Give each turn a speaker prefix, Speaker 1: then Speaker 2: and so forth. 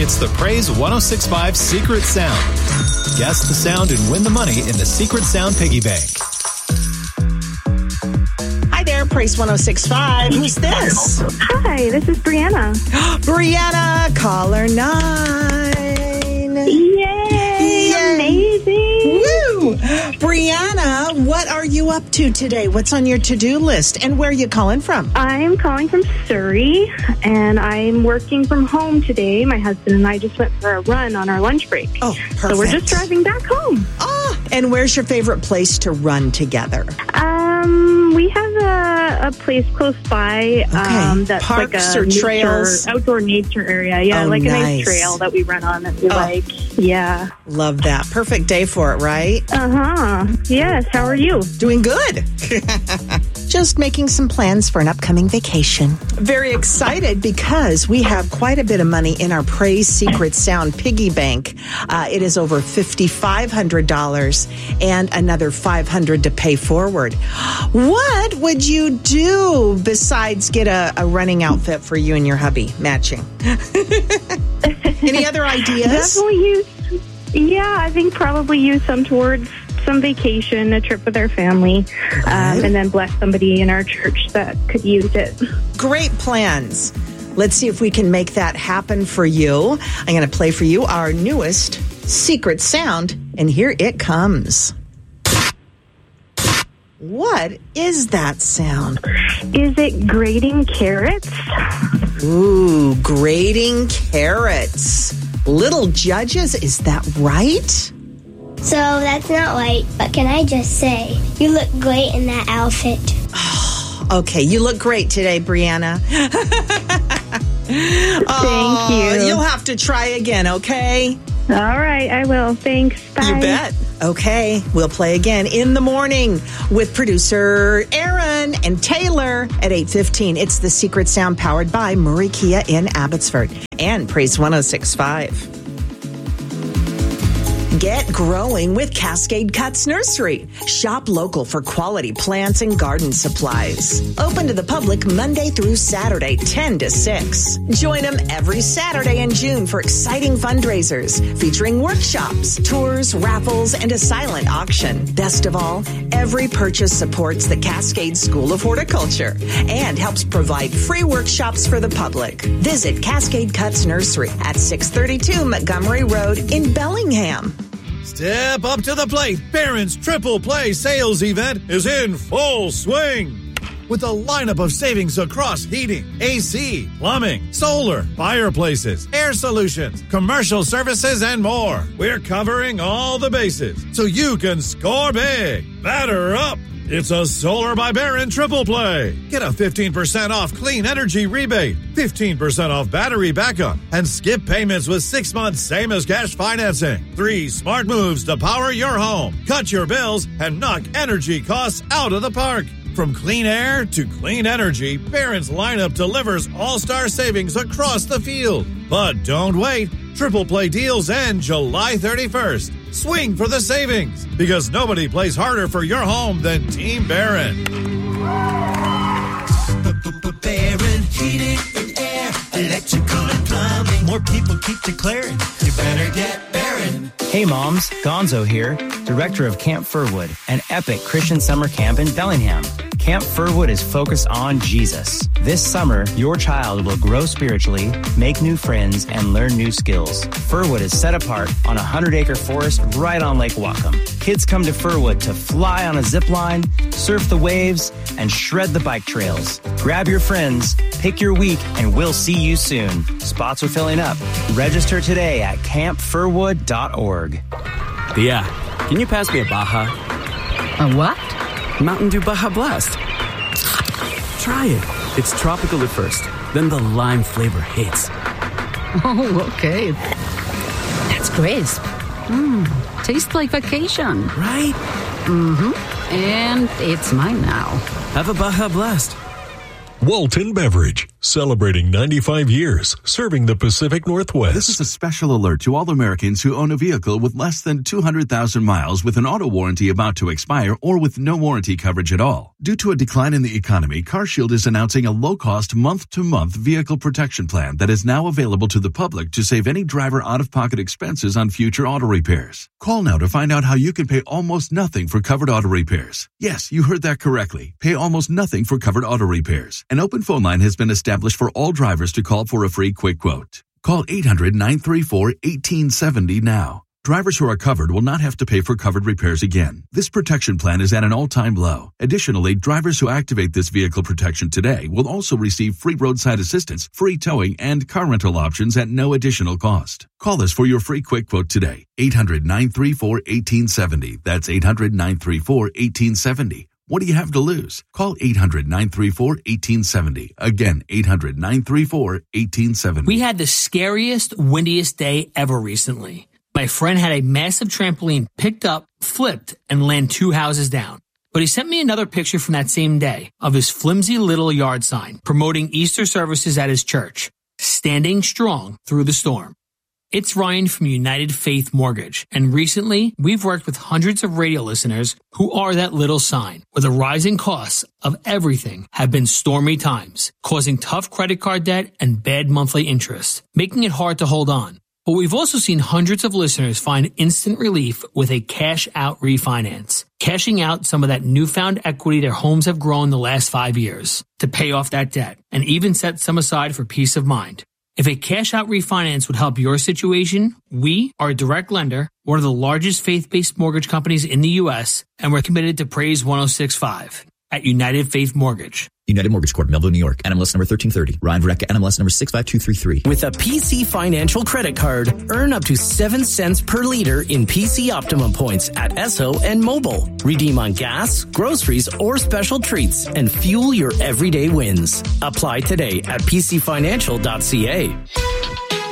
Speaker 1: It's the Praise 106.5 Secret Sound. Guess the sound and win the money in the Secret Sound Piggy Bank.
Speaker 2: Hi there, Praise 106.5. Who's this?
Speaker 3: Hi, this is Brianna.
Speaker 2: Brianna, caller 9.
Speaker 3: Yay! Amazing!
Speaker 2: Woo! Brianna, what are you up to today? What's on your to-do list? And where are you calling from?
Speaker 3: I'm calling from Surrey, and I'm working from home today. My husband and I just went for a run on our lunch break.
Speaker 2: Oh, perfect.
Speaker 3: So we're just driving back home.
Speaker 2: And where's your favorite place to run together?
Speaker 3: We have a place close by that's
Speaker 2: Parks
Speaker 3: like a
Speaker 2: or trails?
Speaker 3: outdoor nature area. Yeah, like a nice trail that we run on that we like. Yeah.
Speaker 2: Love that. Perfect day for it, right?
Speaker 3: Uh-huh. Yes. How are you?
Speaker 2: Doing good. Just making some plans for an upcoming vacation. Very excited because we have quite a bit of money in our Praise Secret Sound Piggy Bank. It is over $5,500 and another $500 to pay forward. What would you do besides get a running outfit for you and your hubby matching? Any other ideas?
Speaker 3: Definitely I think probably use some towards some vacation, a trip with our family, and then bless somebody in our church that could use it.
Speaker 2: Great plans. Let's see if we can make that happen for you. I'm going to play for you our newest secret sound, and here it comes. What is that sound?
Speaker 3: Is it grating carrots?
Speaker 2: Ooh, grating carrots. Little Judges, is that right?
Speaker 4: So that's not right, but can I just say, you look great in that outfit.
Speaker 2: Okay, you look great today, Brianna.
Speaker 3: Thank you.
Speaker 2: You'll have to try again, okay?
Speaker 3: All right, I will. Thanks. Bye.
Speaker 2: You bet. Okay, we'll play again in the morning with producer Aaron and Taylor at 8:15. It's the Secret Sound powered by Murray Kia in Abbotsford and Praise 106.5. Get growing with Cascade Cuts Nursery. Shop local for quality plants and garden supplies. Open to the public Monday through Saturday, 10 to 6. Join them every Saturday in June for exciting fundraisers featuring workshops, tours, raffles, and a silent auction. Best of all, every purchase supports the Cascade School of Horticulture and helps provide free workshops for the public. Visit Cascade Cuts Nursery at 632 Montgomery Road in Bellingham.
Speaker 5: Step up to the plate. Barron's Triple Play sales event is in full swing. With a lineup of savings across heating, AC, plumbing, solar, fireplaces, air solutions, commercial services, and more. We're covering all the bases so you can score big. Batter up. It's a Solar by Barron Triple Play. Get a 15% off clean energy rebate, 15% off battery backup, and skip payments with 6 months same as cash financing. 3 smart moves to power your home, cut your bills, and knock energy costs out of the park. From clean air to clean energy, Barron's lineup delivers all-star savings across the field. But don't wait. Triple Play deals end July 31st. Swing for the savings, because nobody plays harder for your home than Team Barron.
Speaker 6: Barron, heating and air, electrical and plumbing. More people keep declaring, you better get Barron.
Speaker 7: Hey moms, Gonzo here, director of Camp Furwood, an epic Christian summer camp in Bellingham. Camp Furwood is focused on Jesus. This summer, your child will grow spiritually, make new friends, and learn new skills. Furwood is set apart on a 100-acre forest right on Lake Whatcom. Kids come to Furwood to fly on a zip line, surf the waves, and shred the bike trails. Grab your friends, pick your week, and we'll see you soon. Spots are filling up. Register today at campfurwood.org.
Speaker 8: Yeah, can you pass me a Baja?
Speaker 9: A what?
Speaker 8: Mountain Dew Baja Blast. Try it. It's tropical at first, then the lime flavor hits.
Speaker 9: Oh, okay. That's crisp. Tastes like vacation.
Speaker 8: Right?
Speaker 9: Mm-hmm. And it's mine now.
Speaker 8: Have a Baja Blast.
Speaker 10: Walton Beverage. celebrating 95 years, serving the Pacific Northwest.
Speaker 11: This is a special alert to all Americans who own a vehicle with less than 200,000 miles with an auto warranty about to expire or with no warranty coverage at all. Due to a decline in the economy, CarShield is announcing a low-cost month-to-month vehicle protection plan that is now available to the public to save any driver out-of-pocket expenses on future auto repairs. Call now to find out how you can pay almost nothing for covered auto repairs. Yes, you heard that correctly. Pay almost nothing for covered auto repairs. An open phone line has been established for all drivers to call for a free quick quote. Call 800-934-1870 now. Drivers who are covered will not have to pay for covered repairs again. This protection plan is at an all-time low. Additionally, drivers who activate this vehicle protection today will also receive free roadside assistance, free towing, and car rental options at no additional cost. Call us for your free quick quote today. 800-934-1870. That's 800-934-1870. What do you have to lose? Call 800-934-1870. Again, 800-934-1870.
Speaker 12: We had the scariest, windiest day ever recently. My friend had a massive trampoline picked up, flipped, and land 2 houses down. But he sent me another picture from that same day of his flimsy little yard sign promoting Easter services at his church, standing strong through the storm. It's Ryan from United Faith Mortgage, and recently we've worked with hundreds of radio listeners who are that little sign. With the rising costs of everything have been stormy times, causing tough credit card debt and bad monthly interest, making it hard to hold on. But we've also seen hundreds of listeners find instant relief with a cash-out refinance, cashing out some of that newfound equity their homes have grown the last 5 years to pay off that debt and even set some aside for peace of mind. If a cash-out refinance would help your situation, we are a direct lender, one of the largest faith-based mortgage companies in the U.S., and we're committed to Praise 106.5 at United Faith Mortgage.
Speaker 13: United Mortgage Corp, Melville, New York. NMLS number 1330. Ryan Verrecka, NMLS number 65233.
Speaker 14: With a PC Financial credit card, earn up to 7 cents per liter in PC Optimum points at Esso and Mobile. Redeem on gas, groceries, or special treats and fuel your everyday wins. Apply today at pcfinancial.ca.